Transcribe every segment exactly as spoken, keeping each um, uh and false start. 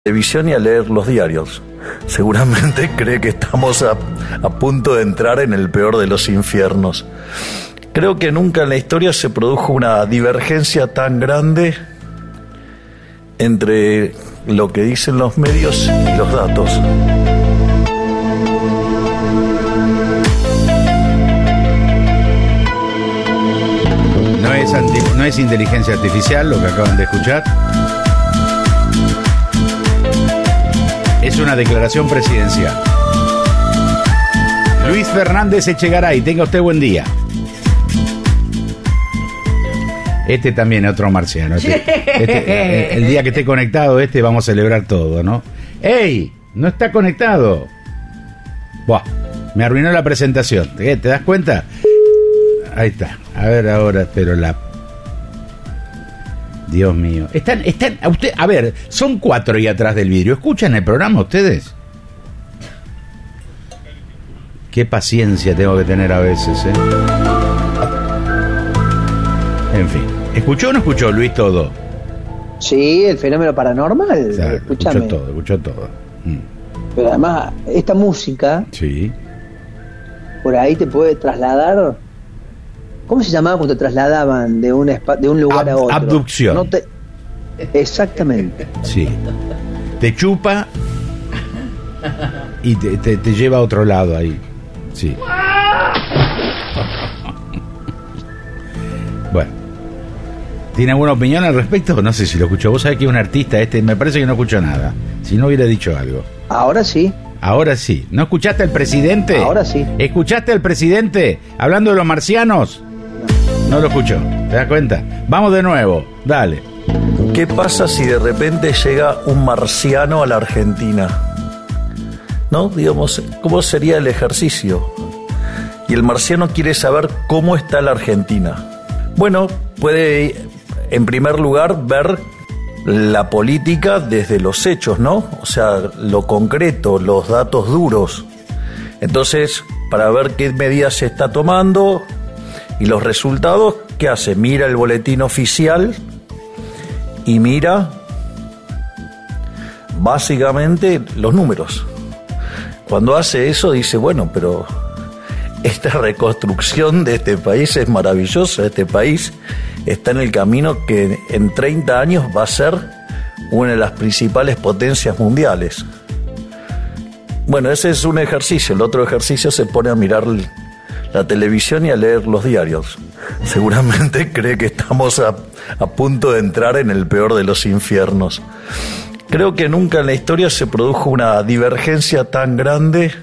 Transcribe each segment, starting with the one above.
televisión y a leer los diarios. Seguramente cree que estamos a, a punto de entrar en el peor de los infiernos. Creo que nunca en la historia se produjo una divergencia tan grande entre lo que dicen los medios y los datos. No es, anti, no es inteligencia artificial lo que acaban de escuchar. Es una declaración presidencial. Luis Fernández Echegaray, tenga usted buen día. Este también es otro marciano. Este, este, el, el día que esté conectado este vamos a celebrar todo, ¿no? ¡Ey! No está conectado. Buah, me arruinó la presentación. ¿Te, te das cuenta? Ahí está. A ver ahora, pero la... Dios mío. Están, están, a usted, a ver, son cuatro ahí atrás del vidrio. ¿Escuchan el programa ustedes? Qué paciencia tengo que tener a veces, ¿eh? En fin. ¿Escuchó o no escuchó, Luis, todo? Sí, el fenómeno paranormal. O sea, escúchame. Escuchó todo, escuchó todo. Mm. Pero además, esta música, sí, por ahí te puede trasladar. ¿Cómo se llamaba cuando te trasladaban de un, espa- de un lugar Ab- a otro? abducción. No te... Exactamente. Sí. Te chupa y te, te, te lleva a otro lado ahí. Sí. Bueno. ¿Tiene alguna opinión al respecto? No sé si lo escuchó. Vos sabés que es un artista este, me parece que no escuchó nada. Si no hubiera dicho algo. Ahora sí. Ahora sí. ¿No escuchaste al presidente? Ahora sí. ¿Escuchaste al presidente hablando de los marcianos? No lo escuchó. ¿Te das cuenta? Vamos de nuevo. Dale. ¿Qué pasa si de repente llega un marciano a la Argentina? ¿No? Digamos, ¿cómo sería el ejercicio? Y el marciano quiere saber cómo está la Argentina. Bueno, puede, en primer lugar, ver la política desde los hechos, ¿no? O sea, lo concreto, los datos duros. Entonces, para ver qué medidas se está tomando y los resultados, ¿qué hace? Mira el boletín oficial y mira básicamente los números. Cuando hace eso dice, bueno, pero esta reconstrucción de este país es maravillosa. Este país está en el camino que en treinta años va a ser una de las principales potencias mundiales. Bueno, ese es un ejercicio. El otro ejercicio se pone a mirar la televisión y a leer los diarios. Seguramente cree que estamos a, a punto de entrar en el peor de los infiernos. Creo que nunca en la historia se produjo una divergencia tan grande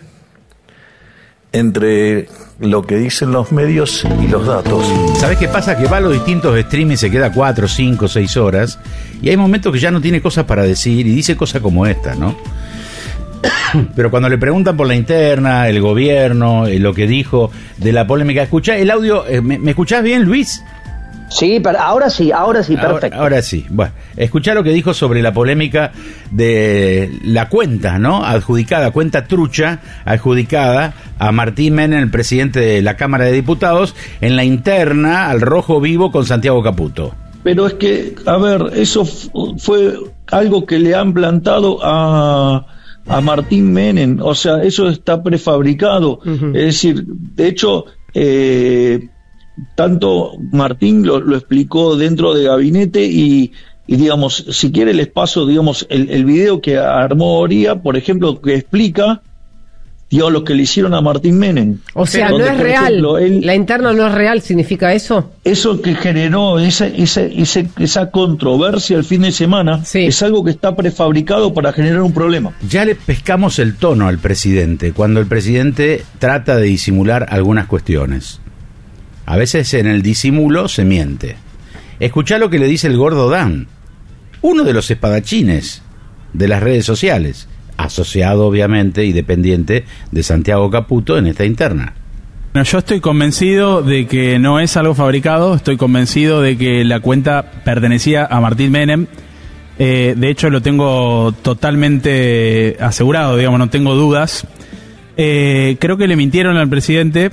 entre lo que dicen los medios y los datos. ¿Sabés qué pasa? Que va a los distintos streamings, se queda cuatro, cinco, seis horas, y hay momentos que ya no tiene cosas para decir y dice cosas como esta, ¿no? Pero cuando le preguntan por la interna, el gobierno, eh, lo que dijo de la polémica, escuchá el audio, eh, ¿me, ¿me escuchás bien, Luis? Sí, pero ahora sí, ahora sí, perfecto. Ahora, ahora sí. Bueno, escuchá lo que dijo sobre la polémica de la cuenta, ¿no? Adjudicada, cuenta trucha, adjudicada a Martín Menem, el presidente de la Cámara de Diputados, en la interna al Rojo Vivo con Santiago Caputo. Pero es que, a ver, eso f- fue algo que le han plantado a, a Martín Menem, o sea, eso está prefabricado. Uh-huh. Es decir, de hecho, eh, tanto Martín lo, lo explicó dentro de gabinete y, y digamos, si quiere les paso, digamos, el, el video que armó Oría, por ejemplo, que explica, digamos, lo que le hicieron a Martín Menem. O sea, donde, no es real, ejemplo, él, la interna no es real, ¿significa eso? Eso que generó esa, esa, esa, esa controversia el fin de semana, sí, es algo que está prefabricado para generar un problema. Ya le pescamos el tono al presidente, cuando el presidente trata de disimular algunas cuestiones. A veces en el disimulo se miente. Escuchá lo que le dice el gordo Dan, uno de los espadachines de las redes sociales, asociado obviamente y dependiente de Santiago Caputo en esta interna. Bueno, yo estoy convencido de que no es algo fabricado, estoy convencido de que la cuenta pertenecía a Martín Menem. Eh, de hecho lo tengo totalmente asegurado, digamos, no tengo dudas. Eh, creo que le mintieron al presidente.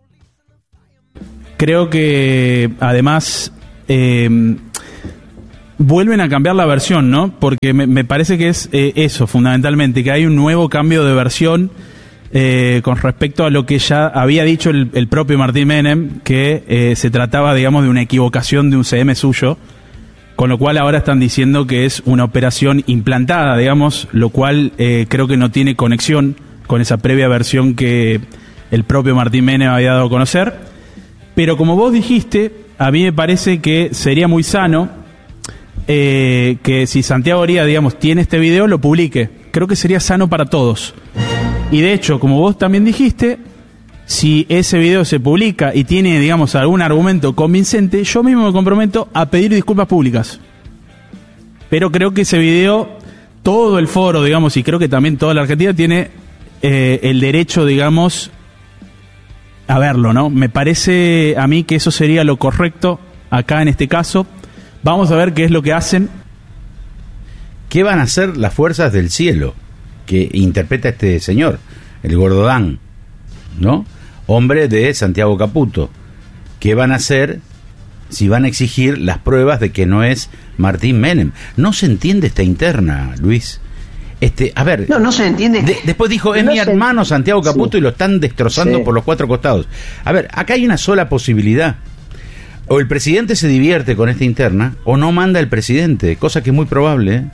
Creo que además eh, vuelven a cambiar la versión, ¿no? Porque me, me parece que es eh, eso, fundamentalmente, que hay un nuevo cambio de versión eh, con respecto a lo que ya había dicho el, el propio Martín Menem, que eh, se trataba, digamos, de una equivocación de un C M suyo, con lo cual ahora están diciendo que es una operación implantada, digamos, lo cual eh, creo que no tiene conexión con esa previa versión que el propio Martín Menem había dado a conocer. Pero como vos dijiste, a mí me parece que sería muy sano eh, que si Santiago Oría, digamos, tiene este video, lo publique. Creo que sería sano para todos. Y de hecho, como vos también dijiste, si ese video se publica y tiene, digamos, algún argumento convincente, yo mismo me comprometo a pedir disculpas públicas. Pero creo que ese video, todo el foro, digamos, y creo que también toda la Argentina tiene eh, el derecho, digamos, a verlo, ¿no? Me parece a mí que eso sería lo correcto acá en este caso. Vamos a ver qué es lo que hacen. ¿Qué van a hacer las fuerzas del cielo que interpreta este señor, el Gordodán, ¿no? Hombre de Santiago Caputo. ¿Qué van a hacer si van a exigir las pruebas de que no es Martín Menem? No se entiende esta interna, Luis. Este, a ver, no, no se entiende. De, después dijo, es no mi se... hermano Santiago Caputo, sí. Y lo están destrozando sí. por los cuatro costados. A ver, acá hay una sola posibilidad. O el presidente se divierte con esta interna, o no manda el presidente, cosa que es muy probable, ¿eh?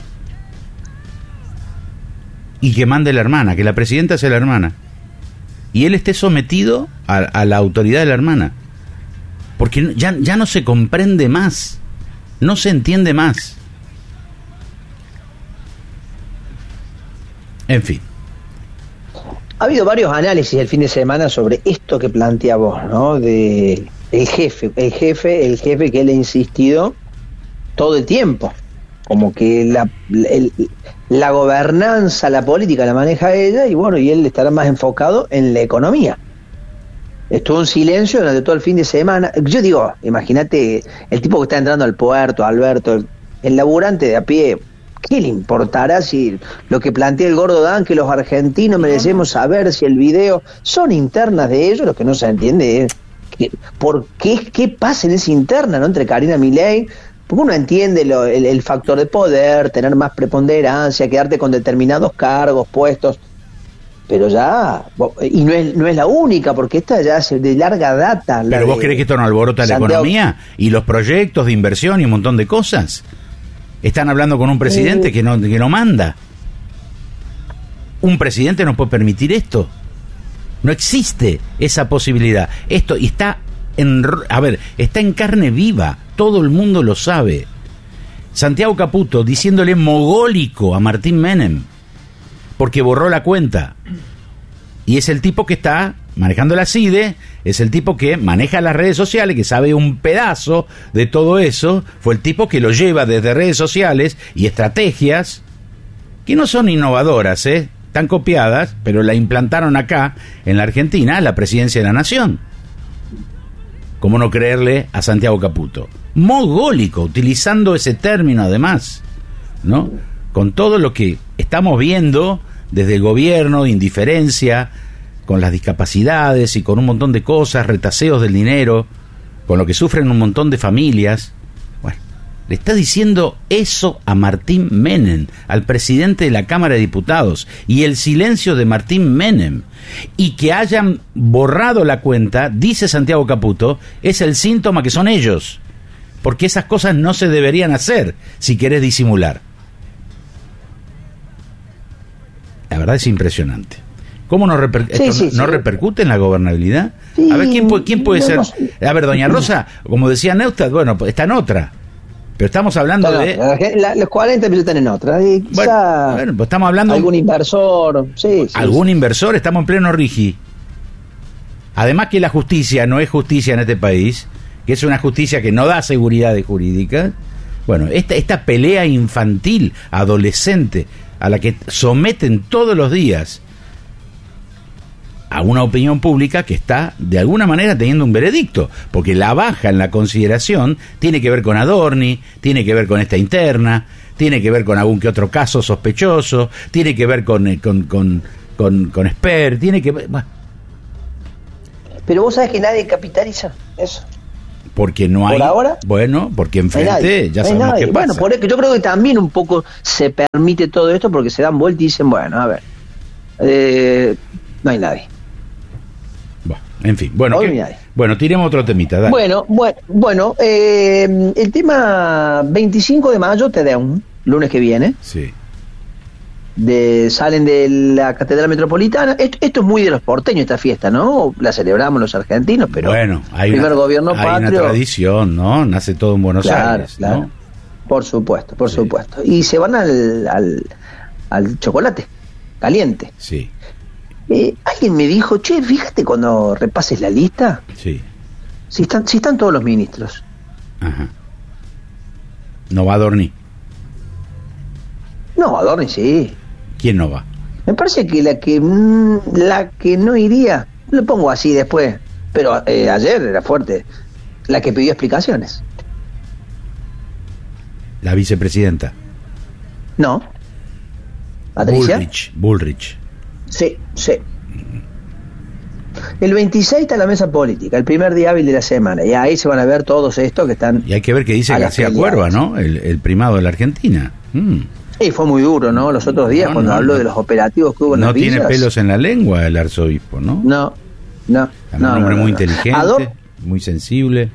Y que mande la hermana, que la presidenta sea la hermana. Y él esté sometido a, a la autoridad de la hermana. Porque ya, ya no se comprende más. No se entiende más. En fin. Ha habido varios análisis el fin de semana sobre esto que plantea vos, ¿no? De el jefe, el jefe, el jefe que él ha insistido todo el tiempo. Como que la, el, la gobernanza, la política la maneja ella, y bueno, y él estará más enfocado en la economía. Estuvo en silencio durante todo el fin de semana. Yo digo, imagínate el tipo que está entrando al puerto, Alberto, el, el laburante de a pie, ¿qué le importará si lo que plantea el Gordodán, que los argentinos merecemos saber si el video son internas de ellos? Lo que no se entiende es que, por qué, qué pasa en esa interna, ¿no? Entre Karina Milei. Porque uno entiende lo, el, el factor de poder, tener más preponderancia, quedarte con determinados cargos, puestos, pero ya, y no es, no es la única, porque esta ya es de larga data. ¿Pero vos crees que esto no alborota la economía y los proyectos de inversión y un montón de cosas? Están hablando con un presidente eh... que no, que no manda. Un presidente no puede permitir esto. No existe esa posibilidad. Esto y está en, a ver, está en carne viva. Todo el mundo lo sabe. Santiago Caputo diciéndole mogólico a Martín Menem porque borró la cuenta. Y es el tipo que está manejando la C I D E, es el tipo que maneja las redes sociales, que sabe un pedazo de todo eso. Fue el tipo que lo lleva desde redes sociales y estrategias que no son innovadoras, ¿eh? Están copiadas, pero la implantaron acá, en la Argentina, la presidencia de la nación. ¿Cómo no creerle a Santiago Caputo? Mogólico, utilizando ese término además, ¿no? Con todo lo que estamos viendo desde el gobierno, indiferencia, con las discapacidades y con un montón de cosas, retaseos del dinero, con lo que sufren un montón de familias. Bueno, le está diciendo eso a Martín Menem, al presidente de la Cámara de Diputados, y el silencio de Martín Menem, y que hayan borrado la cuenta, dice Santiago Caputo, es el síntoma que son ellos, porque esas cosas no se deberían hacer si querés disimular. La verdad es impresionante. ¿Cómo no, reper- sí, esto sí, no, no sí. repercute en la gobernabilidad? Sí, a ver, ¿quién, puede, quién puede no, ser? A ver, doña Rosa, como decía Neustadt, bueno, está en otra. Pero estamos hablando no, de... La, la, los cuarenta están en otra. Y bueno, quizá bueno, pues estamos hablando... Algún inversor. Sí, sí, algún sí. inversor, estamos en pleno rigi. Además que la justicia no es justicia en este país, que es una justicia que no da seguridad jurídica. Bueno, esta, esta pelea infantil, adolescente, a la que someten todos los días a una opinión pública que está de alguna manera teniendo un veredicto, porque la baja en la consideración tiene que ver con Adorni, tiene que ver con esta interna, tiene que ver con algún que otro caso sospechoso, tiene que ver con con con con, con Esper, tiene que ver, bueno. Pero vos sabés que nadie capitaliza eso. Porque no hay. ¿Por ahora? Bueno, porque enfrente nadie, ya no sabemos qué pasa. Bueno, por eso, yo creo que también un poco se permite todo esto porque se dan vuelta y dicen, bueno, a ver, eh, no hay nadie. Bueno, en fin, bueno, Hoy ¿qué? no hay. Bueno, tiremos otra temita, dale. Bueno, bueno, bueno eh, el tema veinticinco de mayo, Tedeum, lunes que viene. Sí. De, salen de la Catedral Metropolitana. Esto, esto es muy de los porteños, esta fiesta, ¿no? La celebramos los argentinos, pero bueno, hay primer una, gobierno hay patrio. una tradición, ¿no? Nace todo en Buenos Claro, Aires, claro. ¿no? Por supuesto, por Sí. supuesto. Y se van al, al, al chocolate caliente. Sí, Eh, alguien me dijo, che, fíjate cuando repases la lista, sí. si están, si están todos los ministros. Ajá. No va Adorni. No, Adorni sí. ¿Quién no va? Me parece que la que mm, la que no iría, lo pongo así después, pero eh, ayer era fuerte, la que pidió explicaciones. La vicepresidenta. No. ¿Patricia? Bullrich. Bullrich. Sí, sí. El veintiséis está la mesa política, el primer día hábil de la semana, y ahí se van a ver todos estos que están... Y hay que ver qué dice a la García pelea. Cuerva, ¿no? El, el primado de la Argentina. Mm. Y fue muy duro, ¿no? Los otros días No, cuando no, habló no. de los operativos que hubo en No las villas. tiene pelos en la lengua el arzobispo, ¿no? No, no. Es no, un hombre no, muy no. inteligente, Ador- muy sensible.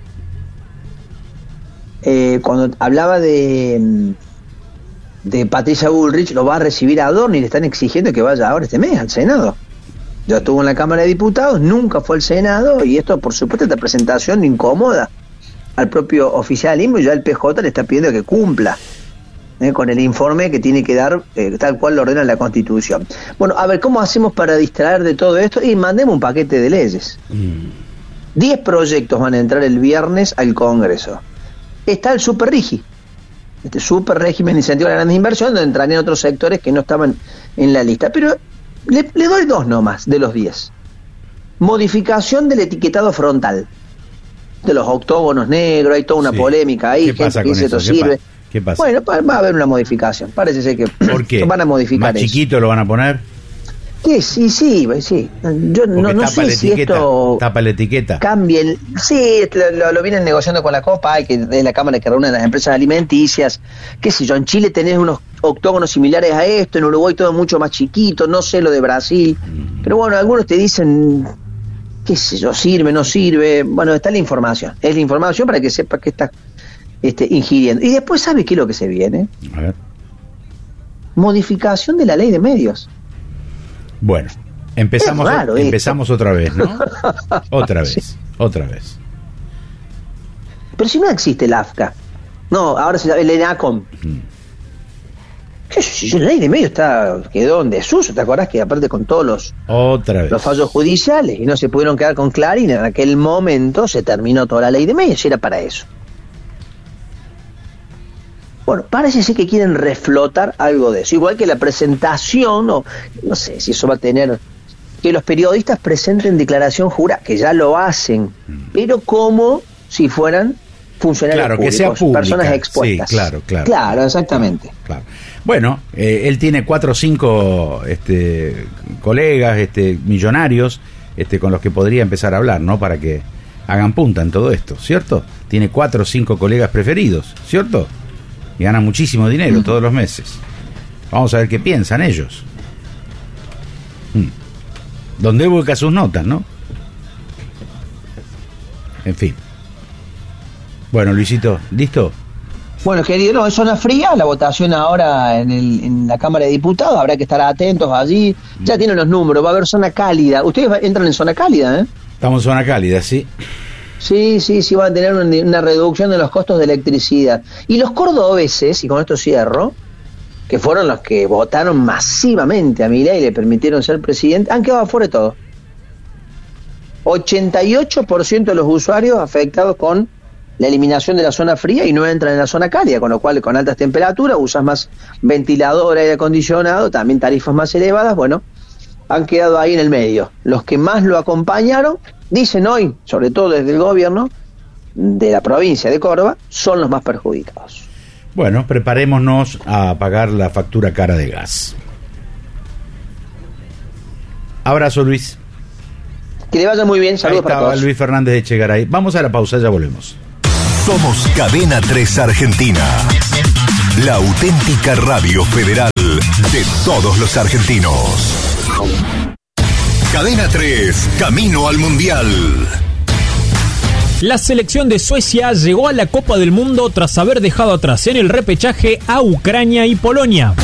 eh, cuando hablaba de de Patricia Bullrich, lo va a recibir a Adorni y le están exigiendo que vaya ahora este mes al Senado. Ya estuvo en la Cámara de Diputados, nunca fue al Senado, y esto, por supuesto, esta presentación incomoda al propio oficialismo, y ya el P J le está pidiendo que cumpla eh, con el informe que tiene que dar eh, tal cual lo ordena la Constitución. Bueno, a ver, ¿cómo hacemos para distraer de todo esto? Y mandemos un paquete de leyes. Diez proyectos van a entrar el viernes al Congreso. Está el Super Rigi, este Super Régimen de Incentivo a la Grandes Inversiones, donde entrarían otros sectores que no estaban en la lista. Pero le, le doy dos nomás de los diez. Modificación del etiquetado frontal, de los octógonos negros, hay toda una Sí. polémica ahí, ¿Qué gente pasa que con dice eso? esto ¿Qué sirve. pa- qué pasa? Bueno, pa- va a haber una modificación, parece ser que ¿Por qué? van a modificar ¿Más eso. chiquito lo van a poner? ¿Qué? Sí, sí, sí. Yo no, Porque no tapa sé la si etiqueta, esto tapa la etiqueta. cambien. Sí, lo, lo- lo vienen negociando con la Copa, hay que es la Cámara que reúne a las empresas alimenticias. Qué sé yo, en Chile tenés unos octógonos similares a esto, en Uruguay todo mucho más chiquito, no sé lo de Brasil. Pero bueno, algunos te dicen, qué sé yo, sirve, no sirve. Bueno, está la información. Es la información para que sepas que estás este, ingiriendo. Y después, ¿sabes qué es lo que se viene? A ver. Modificación de la ley de medios. Bueno, empezamos, Es raro empezamos otra vez, ¿no? Otra vez, Sí. otra vez. Pero si no existe el AFCA. No, ahora se llama el ENACOM. ¿Qué sé yo? La ley de medios está, quedó en desuso. ¿Te acordás que aparte con todos los, Otra vez. los fallos judiciales y no se pudieron quedar con Clarín, en aquel momento se terminó toda la ley de medios y era para eso? Bueno, parece ser que quieren reflotar algo de eso. Igual que la presentación, o no sé si eso va a tener, que los periodistas presenten declaración jurada, que ya lo hacen, pero como si fueran funcionarios Claro, que públicos, sea pública. personas expuestas. Sí, claro, claro. Claro, exactamente. Claro. Bueno, eh, él tiene cuatro o cinco este, colegas este, millonarios este, con los que podría empezar a hablar, ¿no? Para que hagan punta en todo esto, ¿cierto? Tiene cuatro o cinco colegas preferidos, ¿cierto? Y ganan muchísimo dinero uh-huh. todos los meses. Vamos a ver qué piensan ellos. Hmm. ¿Dónde busca sus notas, no? En fin. Bueno, Luisito, ¿listo? Bueno, querido, no, es zona fría, la votación ahora en, el, en la Cámara de Diputados, habrá que estar atentos allí, ya tienen los números, va a haber zona cálida. Ustedes entran en zona cálida, ¿eh? Estamos en zona cálida, sí. Sí, sí, sí, van a tener una, una reducción de los costos de electricidad. Y los cordobeses, y con esto cierro, que fueron los que votaron masivamente a Milei y le permitieron ser presidente, han quedado afuera de todo. ochenta y ocho por ciento de los usuarios afectados con la eliminación de la zona fría y no entran en la zona cálida, con lo cual con altas temperaturas usas más ventilador, aire acondicionado, también tarifas más elevadas, bueno, han quedado ahí en el medio. Los que más lo acompañaron, dicen hoy, sobre todo desde el gobierno de la provincia de Córdoba, son los más perjudicados. Bueno, preparémonos a pagar la factura cara de gas. Abrazo, Luis. Que le vaya muy bien, saludos Ahí estaba para todos. Luis Fernández de Echegaray. Vamos a la pausa, ya volvemos. Somos Cadena tres Argentina, la auténtica radio federal de todos los argentinos. Cadena tres, camino al Mundial. La selección de Suecia llegó a la Copa del Mundo tras haber dejado atrás en el repechaje a Ucrania y Polonia.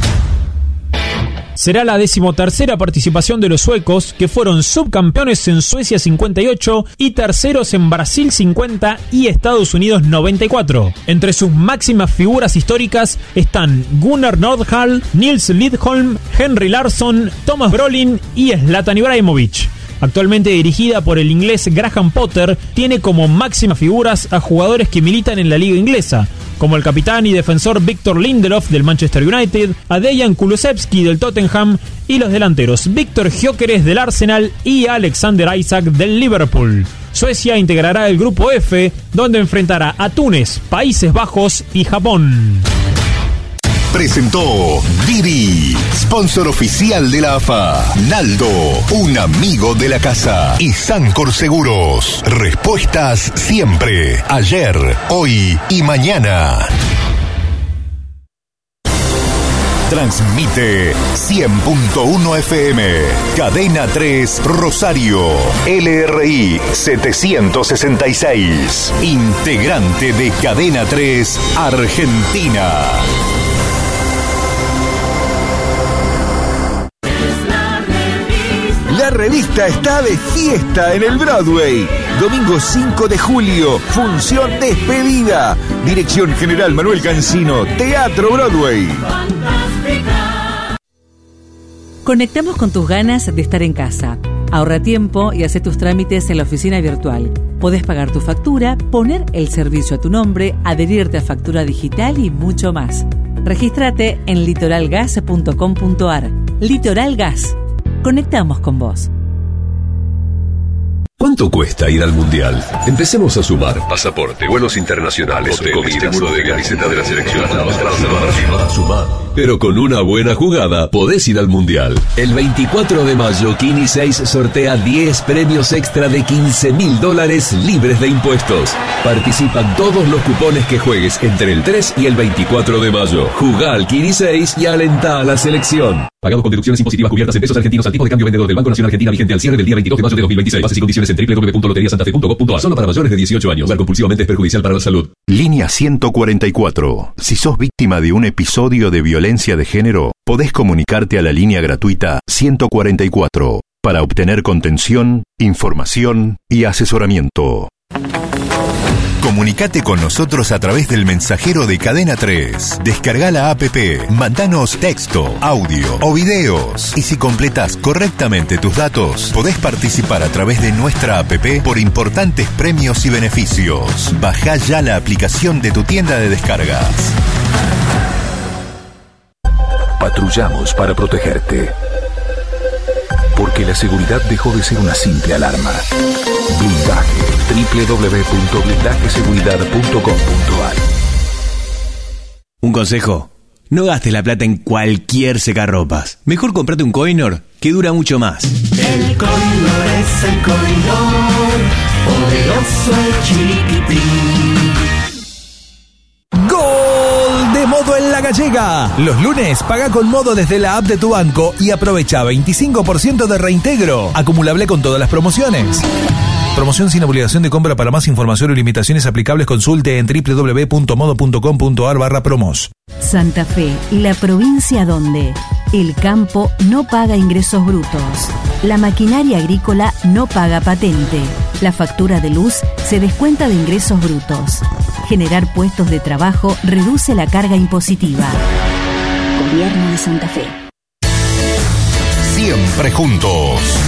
Será la decimotercera participación de los suecos, que fueron subcampeones en Suecia cincuenta y ocho y terceros en Brasil cincuenta y Estados Unidos noventa y cuatro. Entre sus máximas figuras históricas están Gunnar Nordhall, Nils Lidholm, Henry Larsson, Thomas Brolin y Zlatan Ibrahimovic. Actualmente dirigida por el inglés Graham Potter, tiene como máximas figuras a jugadores que militan en la liga inglesa, como el capitán y defensor Victor Lindelof del Manchester United, a Dejan Kulusevski del Tottenham y los delanteros Víctor Gyökeres del Arsenal y Alexander Isak del Liverpool. Suecia integrará el grupo F, donde enfrentará a Túnez, Países Bajos y Japón. Presentó Didi, sponsor oficial de la A F A. Naldo, un amigo de la casa. Y Sancor Seguros, respuestas siempre, ayer, hoy y mañana. Transmite cien punto uno F M, Cadena tres Rosario, L R I setecientos sesenta y seis, integrante de Cadena tres Argentina. La revista está de fiesta en el Broadway. Domingo cinco de julio, función despedida. Dirección General Manuel Cancino, Teatro Broadway. Conectamos con tus ganas de estar en casa. Ahorra tiempo y hace tus trámites en la oficina virtual. Podés pagar tu factura, poner el servicio a tu nombre, adherirte a factura digital y mucho más. Regístrate en litoral gas punto com punto ar. Litoral Gas. Conectamos con vos. ¿Cuánto cuesta ir al Mundial? Empecemos a sumar. Pasaporte, vuelos internacionales, hotel, comida, seguro de camiseta de la selección. Sumar, sumar. Pero con una buena jugada podés ir al Mundial. El veinticuatro de mayo, Kini seis sortea diez premios extra de quince mil dólares libres de impuestos. Participan todos los cupones que juegues entre el tres y el veinticuatro de mayo. Jugá al Kini seis y alentá a la selección. Pagado con deducciones impositivas cubiertas en pesos argentinos al tipo de cambio vendedor del Banco Nacional Argentina vigente al cierre del día veintidós de mayo de dos mil veintiséis. Bases y condiciones en doble u doble u doble u punto lotería santa fe punto gov punto ar. Solo para mayores de dieciocho años. Jugar compulsivamente es perjudicial para la salud. Línea ciento cuarenta y cuatro. Si sos víctima de un episodio de violencia de género, podés comunicarte a la línea gratuita ciento cuarenta y cuatro para obtener contención, información y asesoramiento. Comunicate con nosotros a través del mensajero de Cadena tres. Descarga la app, mandanos texto, audio o videos. Y si completas correctamente tus datos, podés participar a través de nuestra app por importantes premios y beneficios. Bajá ya la aplicación de tu tienda de descargas. Patrullamos para protegerte. Porque la seguridad dejó de ser una simple alarma. Blindaje. doble u doble u doble u punto blindaje seguridad punto com punto ar. Un consejo: no gastes la plata en cualquier secarropas. Mejor comprate un Coinor que dura mucho más. El Coinor es el Coinor, poderoso el chiquitín. ¡Gol de Modo en La Gallega! Los lunes paga con Modo desde la app de tu banco y aprovecha veinticinco por ciento de reintegro, acumulable con todas las promociones. Promoción sin obligación de compra. Para más información o limitaciones aplicables consulte en doble u doble u doble u punto modo punto com punto ar barra promos. Santa Fe, la provincia donde el campo no paga ingresos brutos, la maquinaria agrícola no paga patente, la factura de luz se descuenta de ingresos brutos. Generar puestos de trabajo reduce la carga impositiva. Gobierno de Santa Fe. Siempre juntos.